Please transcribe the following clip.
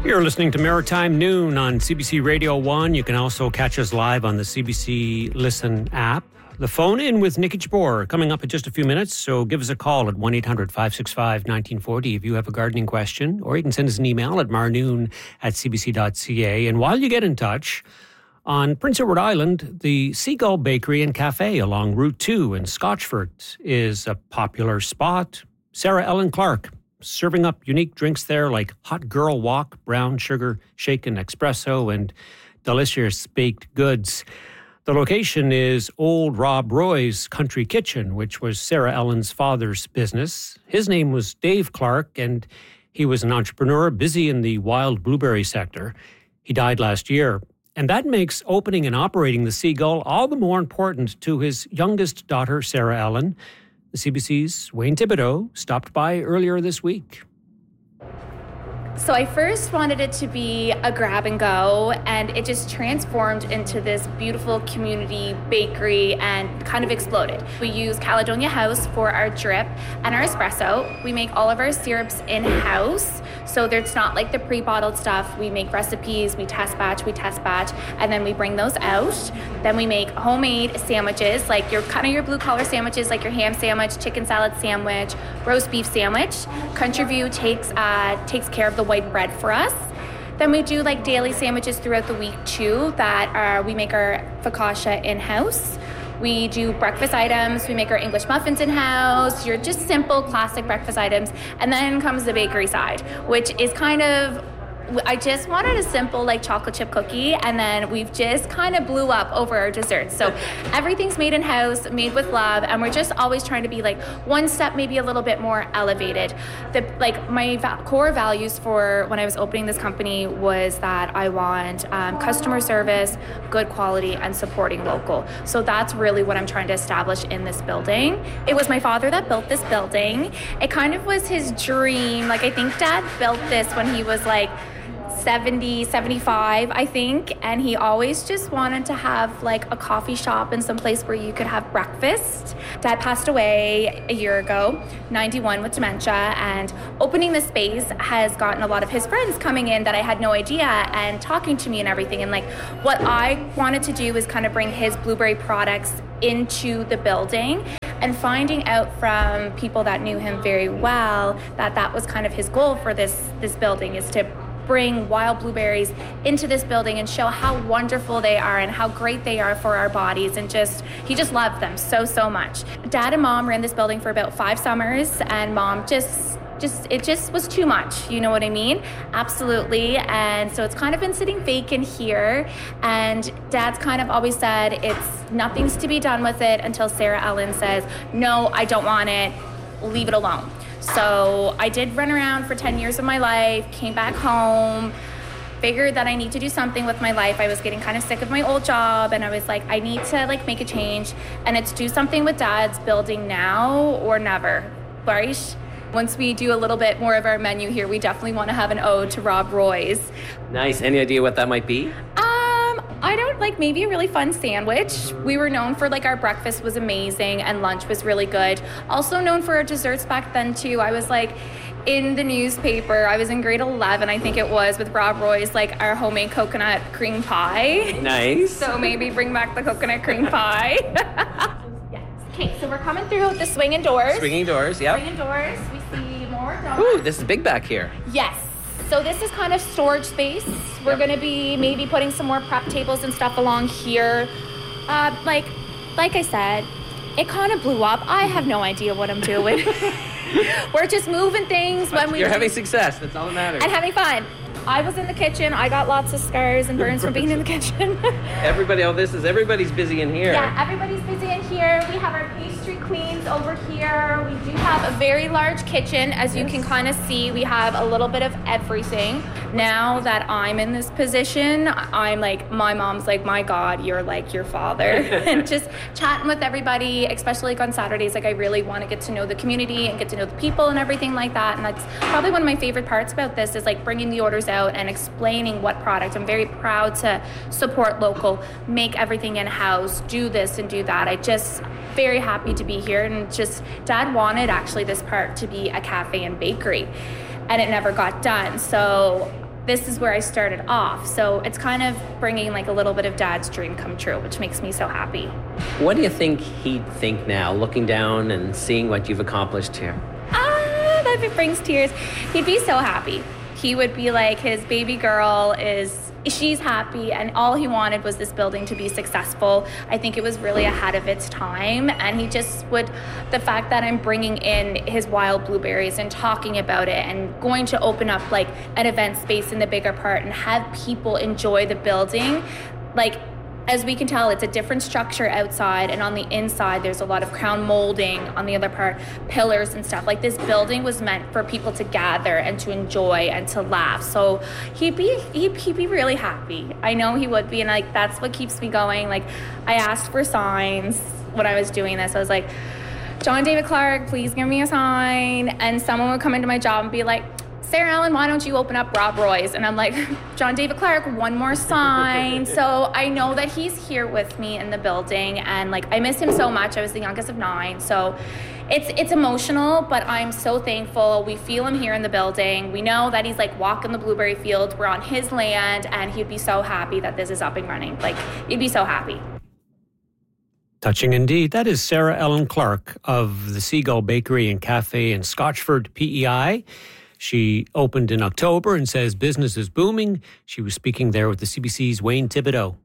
You're listening to Maritime Noon on CBC Radio 1. You can also catch us live on the CBC Listen app. The phone in with Nikki Jabor coming up in just a few minutes, so give us a call at 1-800-565-1940 if you have a gardening question, or you can send us an email at marnoon@cbc.ca. And while you get in touch, on Prince Edward Island, the Seagull Bakery and Cafe along Route 2 in Scotchford is a popular spot. Sarah Ellen Clark serving up unique drinks there like hot girl walk, brown sugar shaken espresso, and delicious baked goods. The location is Old Rob Roy's Country Kitchen, which was Sarah Ellen's father's business. His name was Dave Clark, and he was an entrepreneur busy in the wild blueberry sector. He died last year, and that makes opening and operating the Seagull all the more important to his youngest daughter, Sarah Ellen. The CBC's Wayne Thibodeau stopped by earlier this week. So I first wanted it to be a grab and go, and it just transformed into this beautiful community bakery and kind of exploded. We use Caledonia House for our drip and our espresso. We make all of our syrups in-house, so there's not like the pre-bottled stuff. We make recipes, we test batch, and then we bring those out. Then we make homemade sandwiches, like your blue collar sandwiches, like your ham sandwich, chicken salad sandwich, roast beef sandwich. Country View takes care of the white bread for us. Then we do like daily sandwiches throughout the week too, that we make our focaccia in-house. We do breakfast items. We make our English muffins in-house. Your just simple classic breakfast items. And then comes the bakery side, which is kind of, I just wanted a simple like chocolate chip cookie, and then we've just kind of blew up over our desserts. So everything's made in-house, made with love, and we're just always trying to be like one step maybe a little bit more elevated. My core values for when I was opening this company was that I want customer service, good quality, and supporting local. So that's really what I'm trying to establish in this building. It was my father that built this building. It kind of was his dream. Like I think Dad built this when he was like 70, 75, I think, and he always just wanted to have like a coffee shop and some place where you could have breakfast. Dad passed away a year ago, 91 with dementia, and opening the space has gotten a lot of his friends coming in that I had no idea and talking to me and everything. And like what I wanted to do is kind of bring his blueberry products into the building, and finding out from people that knew him very well that was kind of his goal for this building, is to bring wild blueberries into this building and show how wonderful they are and how great they are for our bodies, and he just loved them so much. Dad and Mom ran this building for about 5 summers, and Mom it just was too much, you know what I mean? Absolutely. And so it's kind of been sitting vacant here, and Dad's kind of always said nothing's to be done with it until Sarah Ellen says, no, I don't want it, leave it alone. So I did run around for 10 years of my life, came back home, figured that I need to do something with my life. I was getting kind of sick of my old job, and I was like, I need to like make a change, and it's do something with Dad's building now or never, right? Once we do a little bit more of our menu here, we definitely want to have an ode to Rob Roy's. Nice. Any idea what that might be? I don't maybe a really fun sandwich. We were known for like our breakfast was amazing and lunch was really good. Also known for our desserts back then too. I was like in the newspaper. I was in grade 11, I think it was, with Rob Roy's like our homemade coconut cream pie. Nice. So maybe bring back the coconut cream pie. Yes. Okay, so we're coming through the swinging doors. Swinging doors, yeah. Swinging doors. We see more doors. Ooh, this is big back here. Yes. So this is kind of storage space. We're going to be maybe putting some more prep tables and stuff along here. Like I said, it kind of blew up. I have no idea what I'm doing. We're just moving things You're having success. That's all that matters. And having fun. I was in the kitchen. I got lots of scars and burns from being in the kitchen. Everybody's busy in here. Yeah, everybody's busy in here. We have our pastry queens over here. We do have a very large kitchen. As you can kind of see, we have a little bit of everything. Now that I'm in this position, I'm like, my mom's like, my God, you're like your father. And just chatting with everybody, especially like on Saturdays, like I really want to get to know the community and get to know the people and everything like that. And that's probably one of my favorite parts about this, is like bringing the orders out and explaining what product. I'm very proud to support local, make everything in-house, do this and do that. I just very happy to be here, and just Dad wanted actually this part to be a cafe and bakery, and it never got done. So this is where I started off. So it's kind of bringing like a little bit of Dad's dream come true, which makes me so happy. What do you think he'd think now, looking down and seeing what you've accomplished here? That brings tears. He'd be so happy. He would be like, his baby girl she's happy, and all he wanted was this building to be successful. I think it was really ahead of its time, and he just would, the fact that I'm bringing in his wild blueberries and talking about it and going to open up like an event space in the bigger part and have people enjoy the building, like, as we can tell, it's a different structure outside, and on the inside there's a lot of crown molding, on the other part pillars and stuff. Like, this building was meant for people to gather and to enjoy and to laugh. So he'd be really happy. I know he would be, and like that's what keeps me going. Like, I asked for signs when I was doing this. I was like, John David Clark, please give me a sign. And someone would come into my job and be like, Sarah Ellen, why don't you open up Rob Roy's? And I'm like, John David Clark, one more sign. So I know that he's here with me in the building, and like, I miss him so much. I was the youngest of 9. So it's emotional, but I'm so thankful. We feel him here in the building. We know that he's like walking the blueberry fields. We're on his land, and he'd be so happy that this is up and running. Like, he'd be so happy. Touching indeed. That is Sarah Ellen Clark of the Seagull Bakery and Cafe in Scotchford, PEI. She opened in October and says business is booming. She was speaking there with the CBC's Wayne Thibodeau.